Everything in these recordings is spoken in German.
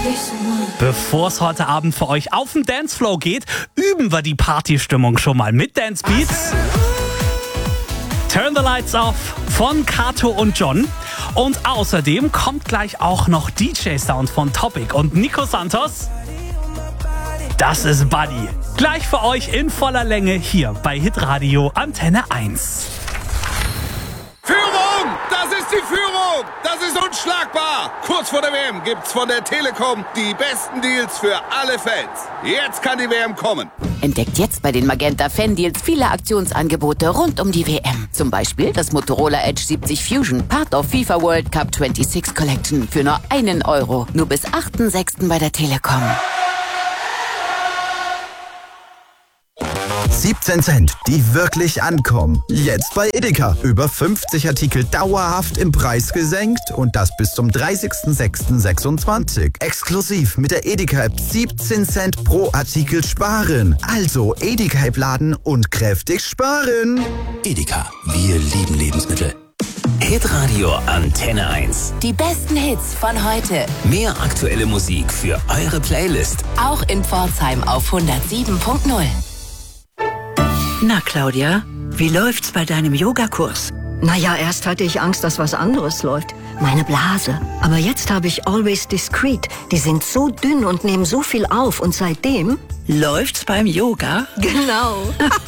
Bevor es heute Abend für euch auf den Dancefloor geht, üben wir die Partystimmung schon mal mit Dance Beats. Turn the Lights Off von Kato und John. Und außerdem kommt gleich auch noch DJ-Sound von Topic und Nico Santos. Das ist Buddy. Gleich für euch in voller Länge hier bei Hitradio Antenne 1. Führung! Das ist die Führung! Das ist unschlagbar! Kurz vor der WM gibt's von der Telekom die besten Deals für alle Fans. Jetzt kann die WM kommen. Entdeckt jetzt bei den Magenta Fan-Deals viele Aktionsangebote rund um die WM. Zum Beispiel das Motorola Edge 70 Fusion, Part of FIFA World Cup 26 Collection für nur €1. Nur bis 8.6. bei der Telekom. 17 Cent, die wirklich ankommen. Jetzt bei Edeka. Über 50 Artikel dauerhaft im Preis gesenkt und das bis zum 30.06.26. Exklusiv mit der Edeka-App 17 Cent pro Artikel sparen. Also Edeka-App laden und kräftig sparen. Edeka, wir lieben Lebensmittel. Hitradio Antenne 1. Die besten Hits von heute. Mehr aktuelle Musik für eure Playlist. Auch in Pforzheim auf 107.0. Na, Claudia, wie läuft's bei deinem Yogakurs? Naja, erst hatte ich Angst, dass was anderes läuft. Meine Blase. Aber jetzt habe ich Always Discreet. Die sind so dünn und nehmen so viel auf. Und seitdem... Läuft's beim Yoga? Genau.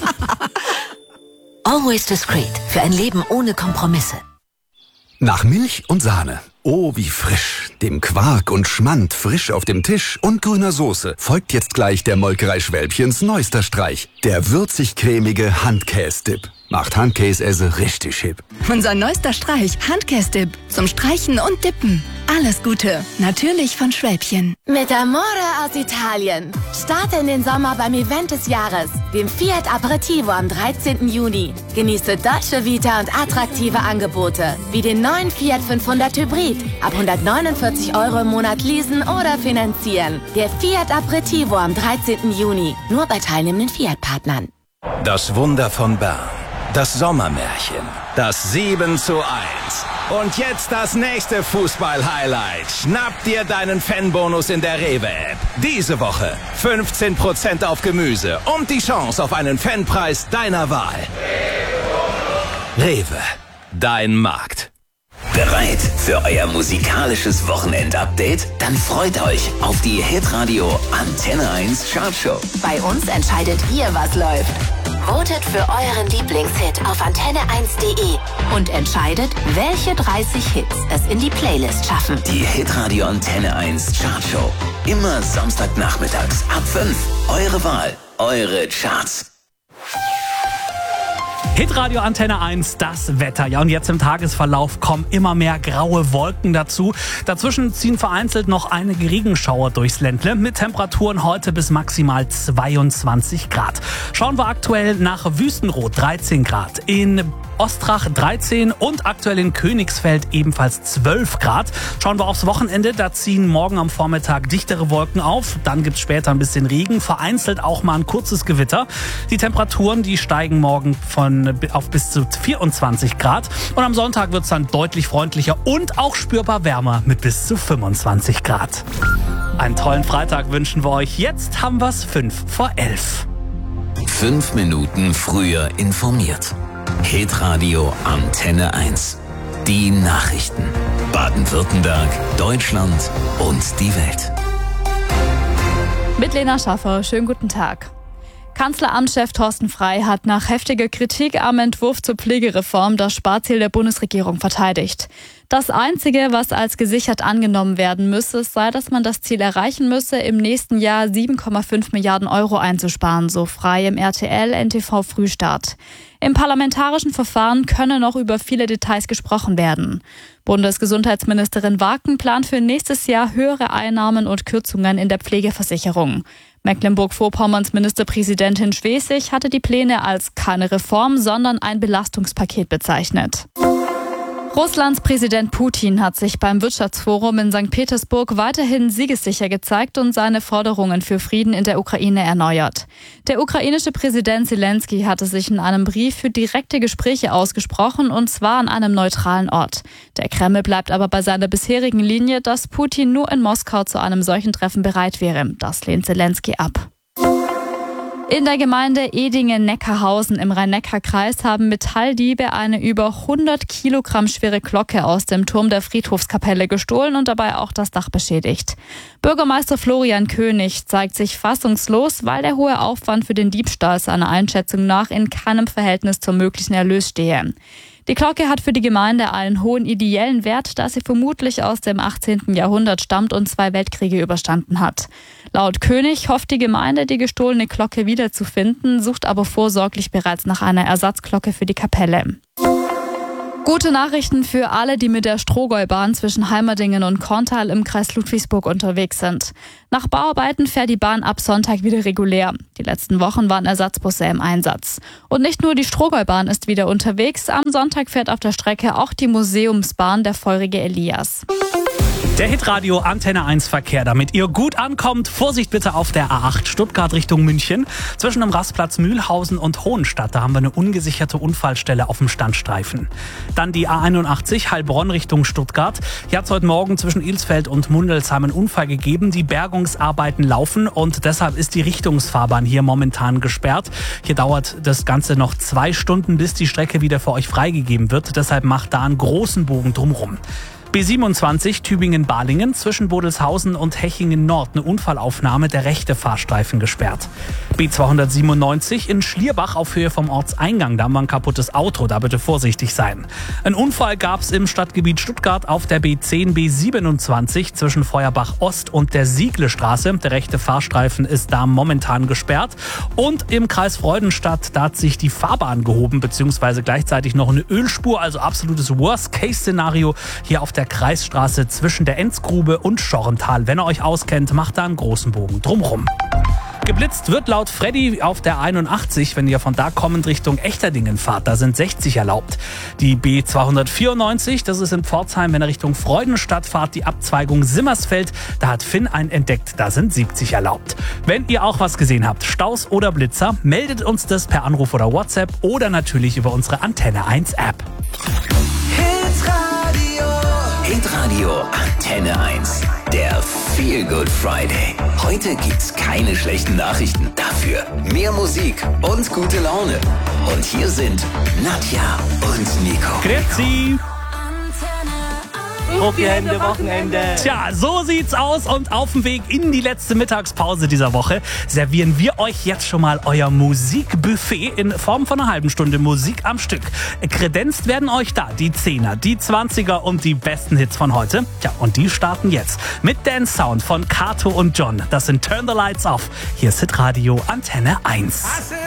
Always Discreet. Für ein Leben ohne Kompromisse. Nach Milch und Sahne. Oh, wie frisch. Dem Quark und Schmand frisch auf dem Tisch und grüner Soße folgt jetzt gleich der Molkerei Schwälbchens neuester Streich. Der würzig-cremige Handkäse-Dip. Macht Handkäse richtig hip. Unser neuester Streich, Handkäse-Dip. Zum Streichen und Dippen. Alles Gute. Natürlich von Schwälbchen. Mit Amore aus Italien. Starte in den Sommer beim Event des Jahres, dem Fiat Aperitivo am 13. Juni. Genieße Dolce Vita und attraktive Angebote, wie den neuen Fiat 500 Hybrid. Ab 149 € im Monat leasen oder finanzieren. Der Fiat Aperitivo am 13. Juni. Nur bei teilnehmenden Fiat-Partnern. Das Wunder von Bern. Das Sommermärchen. Das 7:1. Und jetzt das nächste Fußball-Highlight. Schnapp dir deinen Fanbonus in der Rewe-App. Diese Woche 15% auf Gemüse und die Chance auf einen Fanpreis deiner Wahl. Rewe, dein Markt. Bereit für euer musikalisches Wochenendupdate? Dann freut euch auf die Hitradio Antenne 1 Chartshow. Bei uns entscheidet ihr, was läuft. Votet für euren Lieblingshit auf antenne1.de und entscheidet, welche 30 Hits es in die Playlist schaffen. Die Hitradio Antenne 1 Chartshow. Immer Samstagnachmittags ab 5. Eure Wahl, eure Charts. Hitradio Antenne 1, das Wetter. Ja, und jetzt im Tagesverlauf kommen immer mehr graue Wolken dazu. Dazwischen ziehen vereinzelt noch einige Regenschauer durchs Ländle mit Temperaturen heute bis maximal 22 Grad. Schauen wir aktuell nach Wüstenrot, 13 Grad. In Ostrach 13 und aktuell in Königsfeld ebenfalls 12 Grad. Schauen wir aufs Wochenende, da ziehen morgen am Vormittag dichtere Wolken auf. Dann gibt's später ein bisschen Regen, vereinzelt auch mal ein kurzes Gewitter. Die Temperaturen, die steigen morgen auf bis zu 24 Grad. Und am Sonntag wird's dann deutlich freundlicher und auch spürbar wärmer mit bis zu 25 Grad. Einen tollen Freitag wünschen wir euch. Jetzt haben wir's 11:05. 5 Minuten früher informiert. Hitradio Antenne 1. Die Nachrichten. Baden-Württemberg, Deutschland und die Welt. Mit Lena Schaffer, schönen guten Tag. Kanzleramtschef Thorsten Frey hat nach heftiger Kritik am Entwurf zur Pflegereform das Sparziel der Bundesregierung verteidigt. Das Einzige, was als gesichert angenommen werden müsse, sei, dass man das Ziel erreichen müsse, im nächsten Jahr 7,5 Milliarden € einzusparen, so Frey im RTL-NTV Frühstart. Im parlamentarischen Verfahren könne noch über viele Details gesprochen werden. Bundesgesundheitsministerin Waken plant für nächstes Jahr höhere Einnahmen und Kürzungen in der Pflegeversicherung. Mecklenburg-Vorpommerns Ministerpräsidentin Schwesig hatte die Pläne als keine Reform, sondern ein Belastungspaket bezeichnet. Russlands Präsident Putin hat sich beim Wirtschaftsforum in St. Petersburg weiterhin siegessicher gezeigt und seine Forderungen für Frieden in der Ukraine erneuert. Der ukrainische Präsident Zelensky hatte sich in einem Brief für direkte Gespräche ausgesprochen, und zwar an einem neutralen Ort. Der Kreml bleibt aber bei seiner bisherigen Linie, dass Putin nur in Moskau zu einem solchen Treffen bereit wäre. Das lehnt Zelensky ab. In der Gemeinde Edingen-Neckarhausen im Rhein-Neckar-Kreis haben Metalldiebe eine über 100 Kilogramm schwere Glocke aus dem Turm der Friedhofskapelle gestohlen und dabei auch das Dach beschädigt. Bürgermeister Florian König zeigt sich fassungslos, weil der hohe Aufwand für den Diebstahl seiner Einschätzung nach in keinem Verhältnis zum möglichen Erlös stehe. Die Glocke hat für die Gemeinde einen hohen ideellen Wert, da sie vermutlich aus dem 18. Jahrhundert stammt und 2 Weltkriege überstanden hat. Laut König hofft die Gemeinde, die gestohlene Glocke wiederzufinden, sucht aber vorsorglich bereits nach einer Ersatzglocke für die Kapelle. Gute Nachrichten für alle, die mit der Strohgäubahn zwischen Heimerdingen und Korntal im Kreis Ludwigsburg unterwegs sind. Nach Bauarbeiten fährt die Bahn ab Sonntag wieder regulär. Die letzten Wochen waren Ersatzbusse im Einsatz. Und nicht nur die Strohgäubahn ist wieder unterwegs. Am Sonntag fährt auf der Strecke auch die Museumsbahn der feurige Elias. Der Hitradio Antenne 1 Verkehr, damit ihr gut ankommt. Vorsicht bitte auf der A8 Stuttgart Richtung München. Zwischen dem Rastplatz Mühlhausen und Hohenstadt, da haben wir eine ungesicherte Unfallstelle auf dem Standstreifen. Dann die A81 Heilbronn Richtung Stuttgart. Hier hat es heute Morgen zwischen Ilsfeld und Mundelsheim einen Unfall gegeben. Die Bergungsarbeiten laufen und deshalb ist die Richtungsfahrbahn hier momentan gesperrt. Hier dauert das Ganze noch 2 Stunden, bis die Strecke wieder für euch freigegeben wird. Deshalb macht da einen großen Bogen drumherum. B27 Tübingen-Balingen zwischen Bodelshausen und Hechingen-Nord eine Unfallaufnahme, der rechte Fahrstreifen gesperrt. B297 in Schlierbach auf Höhe vom Ortseingang, da haben wir ein kaputtes Auto, da bitte vorsichtig sein. Ein Unfall gab es im Stadtgebiet Stuttgart auf der B10 B27 zwischen Feuerbach Ost und der Sieglestraße. Der rechte Fahrstreifen ist da momentan gesperrt. Und im Kreis Freudenstadt, da hat sich die Fahrbahn gehoben, beziehungsweise gleichzeitig noch eine Ölspur, also absolutes Worst-Case-Szenario hier auf der Kreisstraße zwischen der Enzgrube und Schorrental. Wenn ihr euch auskennt, macht da einen großen Bogen drumherum. Geblitzt wird laut Freddy auf der 81, wenn ihr von da kommend Richtung Echterdingen fahrt. Da sind 60 erlaubt. Die B294, das ist in Pforzheim, wenn ihr Richtung Freudenstadt fahrt, die Abzweigung Simmersfeld. Da hat Finn einen entdeckt, da sind 70 erlaubt. Wenn ihr auch was gesehen habt, Staus oder Blitzer, meldet uns das per Anruf oder WhatsApp oder natürlich über unsere Antenne 1 App. Hitradio Antenne 1. Der Feel Good Friday. Heute gibt's keine schlechten Nachrichten. Dafür mehr Musik und gute Laune. Und hier sind Nadja und Nico. Grüezi. Wochenende. Tja, so sieht's aus und auf dem Weg in die letzte Mittagspause dieser Woche servieren wir euch jetzt schon mal euer Musikbuffet in Form von einer halben Stunde Musik am Stück. Kredenzt werden euch da die 10er, die 20er und die besten Hits von heute. Tja, und die starten jetzt mit Dance Sound von Kato und John. Das sind Turn the Lights Off. Hier ist Hitradio Antenne 1.